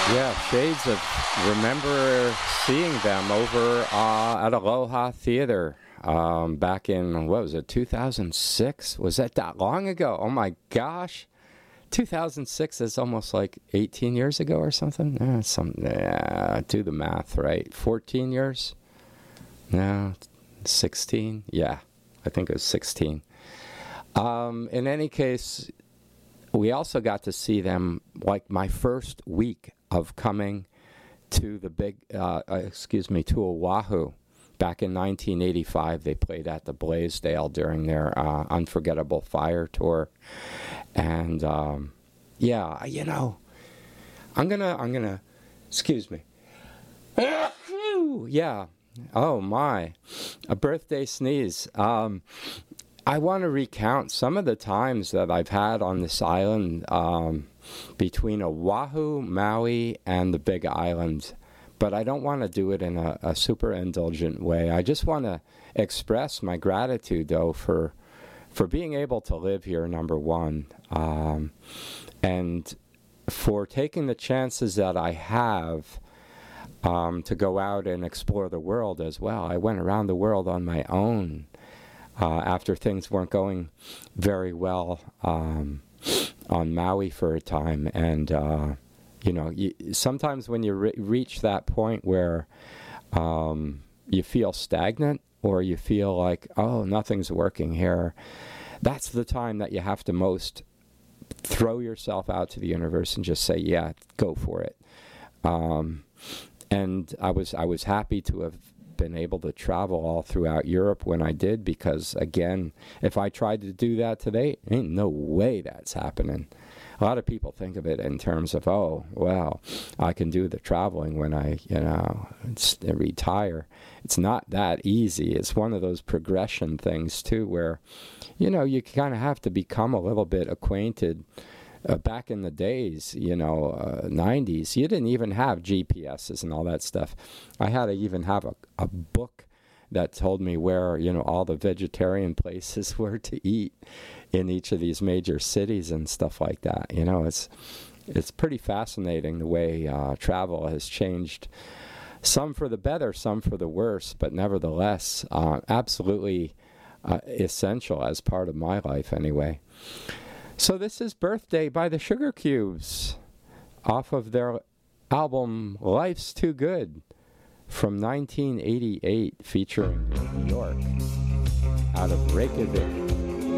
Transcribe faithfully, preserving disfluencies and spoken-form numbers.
Yeah, shades of remember seeing them over uh, at Aloha Theater um, back in, what was it, two thousand six? Was that that long ago? Oh my gosh. two thousand six is almost like eighteen years ago or something. Eh, some, yeah, do the math, right? fourteen years? No, sixteen? Yeah, I think it was sixteen. Um, in any case, we also got to see them like my first week of coming to the big, uh, uh, excuse me, to Oahu. Back in nineteen eighty-five, they played at the Blaisdell during their uh, Unforgettable Fire tour. And, um, yeah, you know, I'm gonna, I'm gonna, excuse me. Yeah. Oh, my. A birthday sneeze. Um, I want to recount some of the times that I've had on this island um, between Oahu, Maui, and the Big Island. But I don't want to do it in a, a super indulgent way. I just want to express my gratitude, though, for for being able to live here, number one, um, and for taking the chances that I have um, to go out and explore the world as well. I went around the world on my own uh, after things weren't going very well um, on Maui for a time, and uh, you know, you, sometimes when you re- reach that point where um, you feel stagnant or you feel like, oh, nothing's working here, that's the time that you have to most throw yourself out to the universe and just say, yeah, go for it. Um, and I was I was happy to have been able to travel all throughout Europe when I did, because, again, if I tried to do that today, ain't no way that's happening. A lot of people think of it in terms of, oh, well, I can do the traveling when I, you know, retire. It's not that easy. It's one of those progression things, too, where, you know, you kind of have to become a little bit acquainted. Uh, back in the days, you know, uh, nineties, you didn't even have G P S's and all that stuff. I had to even have a, a book that told me where, you know, all the vegetarian places were to eat in each of these major cities and stuff like that. You know, it's it's pretty fascinating the way uh, travel has changed, some for the better, some for the worse, but nevertheless, uh, absolutely uh, essential as part of my life anyway. So this is Birthday by the Sugar Cubes, off of their album Life's Too Good from nineteen eighty-eight, featuring New York, out of Reykjavik.